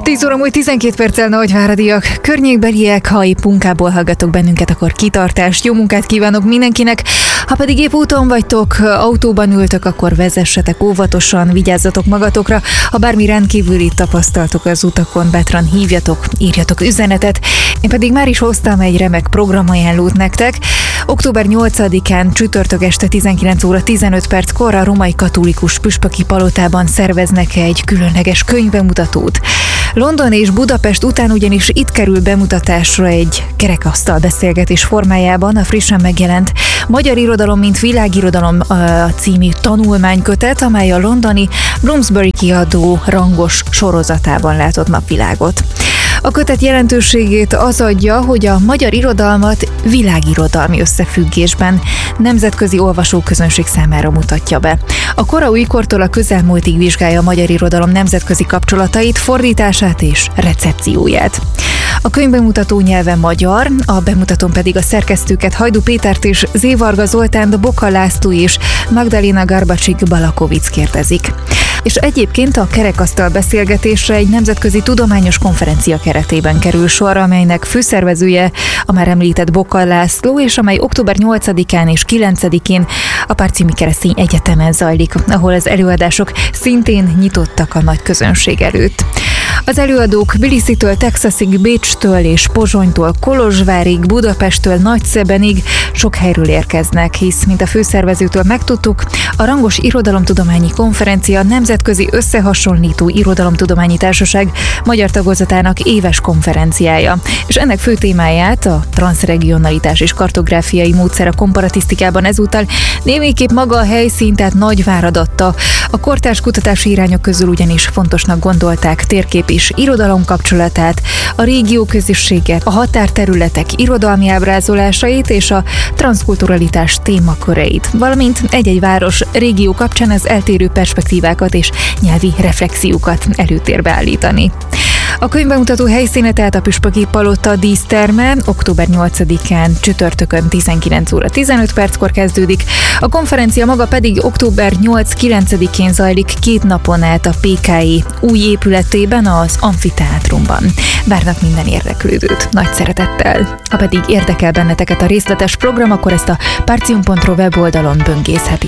10 óra múlt 12 perccel nagyváradiak, környékbeliek, ha épp munkából hallgatok bennünket, akkor kitartást, jó munkát kívánok mindenkinek. Ha pedig épp úton vagytok, autóban ültök, akkor vezessetek óvatosan, vigyázzatok magatokra. Ha bármi rendkívüli tapasztaltok az utakon, bátran hívjatok, írjatok üzenetet. Én pedig már is hoztam egy remek programajánlót nektek. Október 8-án csütörtök este 19 óra 15 perckor a Római Katolikus Püspöki Palotában szerveznek egy különleges könyvbemutatót. London és Budapest után ugyanis itt kerül bemutatásra egy kerekasztal beszélgetés formájában a frissen megjelent Magyar Irodalom, mint világirodalom című tanulmánykötet, amely a londoni Bloomsbury kiadó rangos sorozatában látott napvilágot. A kötet jelentőségét az adja, hogy a magyar irodalmat világirodalmi összefüggésben nemzetközi olvasóközönség számára mutatja be. A kora újkortól a közelmúltig vizsgálja a magyar irodalom nemzetközi kapcsolatait, fordítását és recepcióját. A könyvbemutató nyelve magyar, a bemutatón pedig a szerkesztőket Hajdú Pétert és Zévarga Zoltánt, Boka László és Magdalena Garbacsik-Balakovic kérdezik. És egyébként a kerekasztal beszélgetésre egy nemzetközi tudományos konferencia keretében kerül sor, amelynek főszervezője a már említett Boka László, és amely október 8-án és 9-én a Párcimi Keresztény Egyetemen zajlik, ahol az előadások szintén nyitottak a nagy közönség előtt. Az előadók Tbilisitől Texasig, Bécstől és Pozsonytól Kolozsvárig, Budapesttől Nagyszebenig sok helyről érkeznek, hisz, mint a főszervezőtől megtudtuk, a Rangos Irodalomtudományi Konferencia Nemzetközi Összehasonlító Irodalomtudományi Társaság magyar tagozatának éves konferenciája, és ennek fő témáját, a transzregionalitás és kartográfiai módszer a komparatisztikában ezúttal némiképp maga a helyszín, tehát Nagyvárad adta. A kortárs kutatási irányok közül ugyanis fontosnak gondolták térkép és irodalom kapcsolatát, a régióközösséget, a határterületek irodalmi ábrázolásait és a transzkulturalitás témaköreit, valamint egy-egy város régió kapcsán az eltérő perspektívákat és nyelvi reflexiókat előtérbe állítani. A könyvbemutató helyszíne tehát a Püspöki Palota díszterme, október 8-án csütörtökön 19 óra 15 perckor kezdődik, a konferencia maga pedig október 8-9-én zajlik 2 napon át a PKI új épületében, az Amfiteátrumban. Várnak minden érdeklődőt nagy szeretettel. Ha pedig érdekel benneteket a részletes program, akkor ezt a parcium.ro weboldalon böngészhetitek.